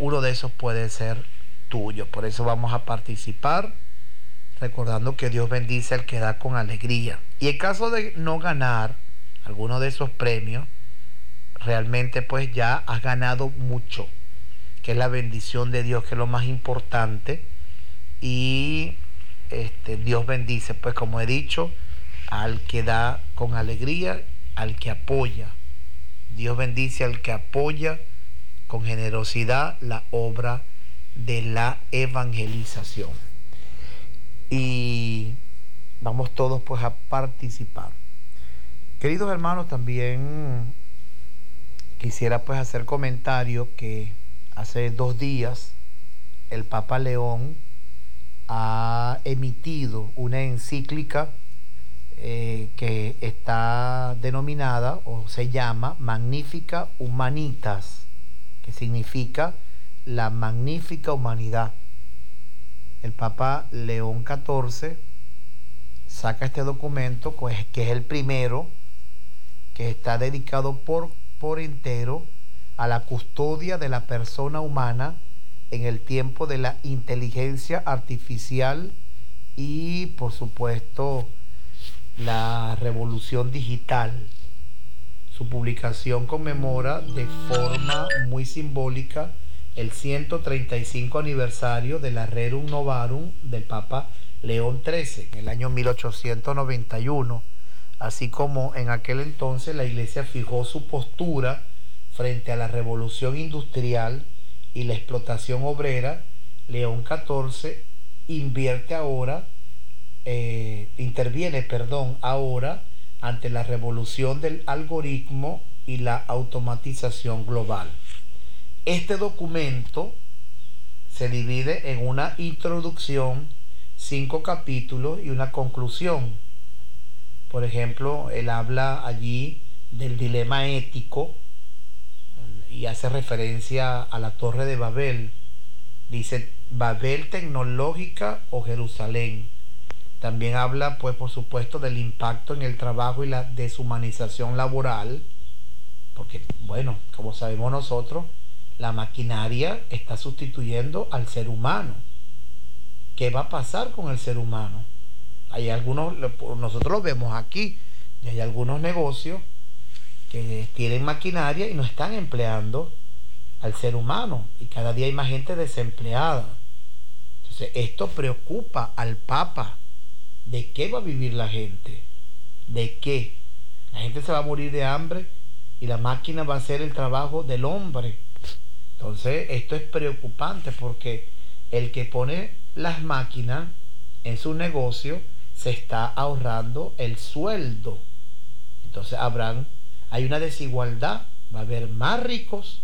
uno de esos puede ser tuyo. Por eso vamos a participar, recordando que Dios bendice al que da con alegría. Y en caso de no ganar alguno de esos premios, realmente pues ya has ganado mucho, que es la bendición de Dios, que es lo más importante. Y Dios bendice, pues como he dicho, al que da con alegría, al que apoya. Dios bendice al que apoya con generosidad la obra de la evangelización. Y vamos todos pues a participar. Queridos hermanos, también quisiera pues hacer comentario que hace 2 días el Papa León ha emitido una encíclica que está denominada o se llama Magnificat Humanitas, que significa la magnífica humanidad. El Papa León XIV saca este documento, pues, que es el primero, que está dedicado por entero a la custodia de la persona humana en el tiempo de la inteligencia artificial y, por supuesto, la revolución digital. Su publicación conmemora de forma muy simbólica el 135 aniversario de la Rerum Novarum del Papa León XIII en el año 1891, así como en aquel entonces la Iglesia fijó su postura frente a la revolución industrial y la explotación obrera. León XIV interviene ahora ante la revolución del algoritmo y la automatización global. Este documento se divide en una introducción, 5 capítulos y una conclusión. Por ejemplo, él habla allí del dilema ético y hace referencia a la Torre de Babel. Dice Babel tecnológica o Jerusalén. También habla, pues, por supuesto, del impacto en el trabajo y la deshumanización laboral, porque, bueno, como sabemos nosotros, la maquinaria está sustituyendo al ser humano. ¿Qué va a pasar con el ser humano? Hay algunos, nosotros lo vemos aquí, y hay algunos negocios que tienen maquinaria y no están empleando al ser humano, y cada día hay más gente desempleada. Entonces, esto preocupa al Papa. ¿De qué va a vivir la gente? ¿De qué? La gente se va a morir de hambre y la máquina va a hacer el trabajo del hombre. Entonces, esto es preocupante porque el que pone las máquinas en su negocio se está ahorrando el sueldo. Entonces, hay una desigualdad. Va a haber más ricos,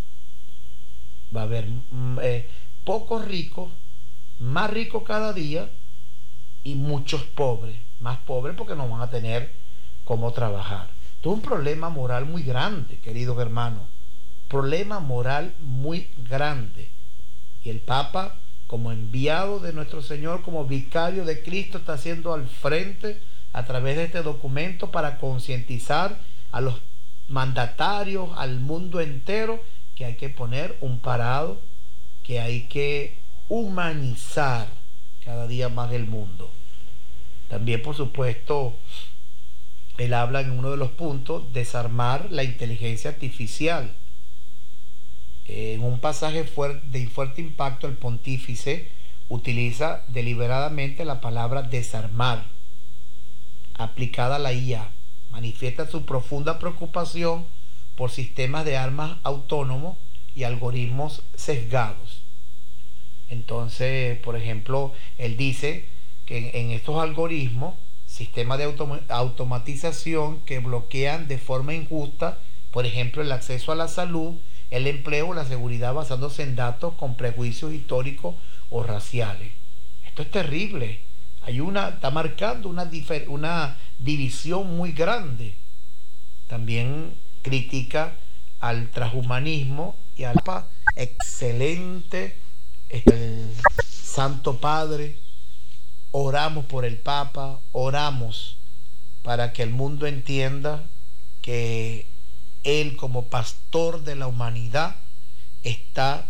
va a haber pocos ricos, más ricos cada día, y muchos pobres, más pobres porque no van a tener cómo trabajar. Esto es un problema moral muy grande, queridos hermanos. Problema moral muy grande. Y el Papa, como enviado de nuestro Señor, como vicario de Cristo, está haciendo al frente a través de este documento para concientizar a los mandatarios, al mundo entero, que hay que poner un parado, que hay que humanizar cada día más el mundo. También, por supuesto, él habla en uno de los puntos, desarmar la inteligencia artificial. En un pasaje de fuerte impacto, el pontífice utiliza deliberadamente la palabra desarmar, aplicada a la IA. Manifiesta su profunda preocupación por sistemas de armas autónomos y algoritmos sesgados. Entonces, por ejemplo, él dice que en estos algoritmos, sistemas de automatización que bloquean de forma injusta, por ejemplo, el acceso a la salud, el empleo o la seguridad basándose en datos con prejuicios históricos o raciales. Esto es terrible. Está marcando una división muy grande. También critica al transhumanismo y al Papa. Excelente. El Santo Padre, oramos por el Papa, oramos para que el mundo entienda que él, como pastor de la humanidad, está